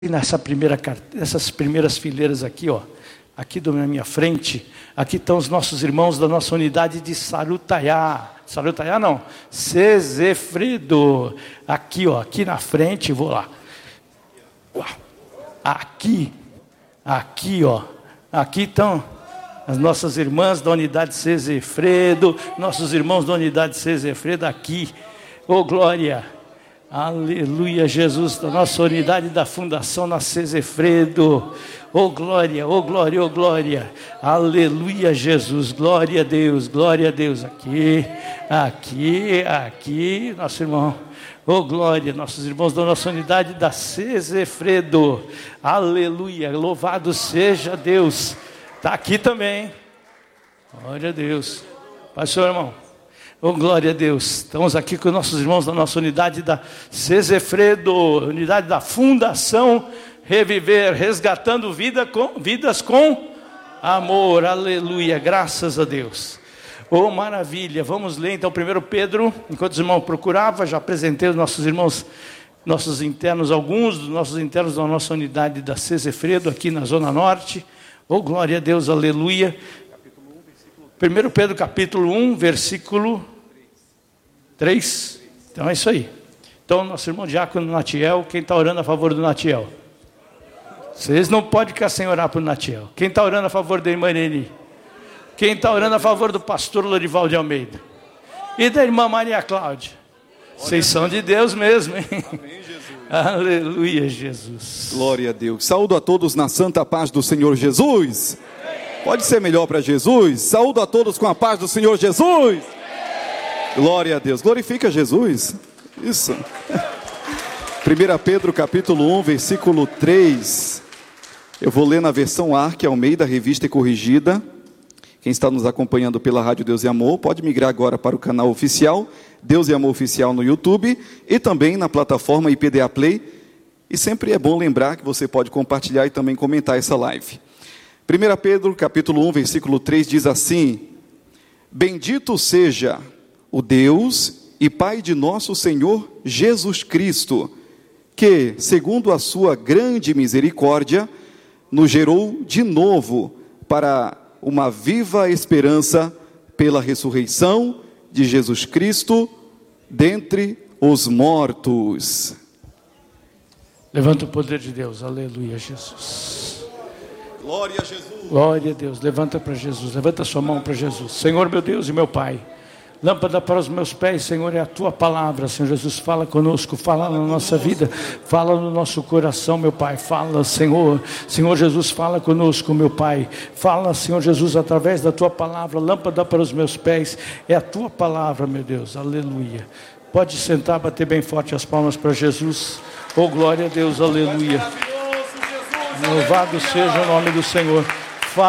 Nessas primeiras fileiras aqui, ó, aqui na minha frente, aqui estão os nossos irmãos da nossa unidade de Sarutaiá. Sarutaiá não, Sesefredo. Aqui, ó, aqui na frente, vou lá. Aqui, ó, aqui estão as nossas irmãs da unidade Sesefredo, nossos irmãos da unidade Sesefredo aqui. Ô, glória! Aleluia, Jesus, da nossa unidade da Fundação na Sesefredo. Oh glória, oh glória, oh glória. Aleluia, Jesus, glória a Deus, glória a Deus. Aqui, nosso irmão. Oh glória, nossos irmãos da nossa unidade da Sesefredo. Aleluia, louvado seja Deus. Está aqui também. Glória a Deus. Pastor, irmão. Oh, glória a Deus. Estamos aqui com nossos irmãos da nossa unidade da Sesefredo, unidade da Fundação Reviver, resgatando vidas com amor. Aleluia, graças a Deus. Oh, maravilha. Vamos ler então 1 Pedro, enquanto os irmãos procuravam, já apresentei os nossos irmãos, nossos internos, alguns dos nossos internos da nossa unidade da Sesefredo, aqui na Zona Norte. Oh, glória a Deus, aleluia. 1 Pedro capítulo 1, versículo 3. Então é isso aí. Então, nosso irmão diácono Natiel, quem está orando a favor do Natiel? Vocês não podem ficar sem orar para o Natiel. Quem está orando a favor da irmã Neni? Quem está orando a favor do pastor Lorival de Almeida? E da irmã Maria Cláudia? Vocês são de Deus mesmo, hein? Amém, Jesus. Aleluia, Jesus. Glória a Deus. Saúdo a todos na santa paz do Senhor Jesus. Pode ser melhor para Jesus? Saúdo a todos com a paz do Senhor Jesus. Glória a Deus. Glorifica Jesus. Isso. 1 Pedro capítulo 1, versículo 3. Eu vou ler na versão Arque Almeida, revista e corrigida. Quem está nos acompanhando pela Rádio Deus e Amor, pode migrar agora para o canal oficial, Deus e Amor Oficial no YouTube, e também na plataforma IPDA Play. E sempre é bom lembrar que você pode compartilhar e também comentar essa live. 1 Pedro, capítulo 1, versículo 3, diz assim: Bendito seja o Deus e Pai de nosso Senhor Jesus Cristo, que, segundo a sua grande misericórdia, nos gerou de novo para uma viva esperança pela ressurreição de Jesus Cristo dentre os mortos. Levanta o poder de Deus, aleluia, Jesus. Glória a Jesus. Glória a Deus, levanta para Jesus, levanta a sua mão para Jesus. Senhor, meu Deus e meu Pai, lâmpada para os meus pés, Senhor, é a Tua palavra. Senhor Jesus, fala conosco, fala na nossa vida, fala no nosso coração, meu Pai. Fala, Senhor. Senhor Jesus, fala conosco, meu Pai. Fala, Senhor Jesus, através da Tua palavra. Lâmpada para os meus pés é a Tua palavra, meu Deus. Aleluia. Pode sentar, bater bem forte as palmas para Jesus. Oh, glória a Deus, aleluia. Louvado seja o nome do Senhor.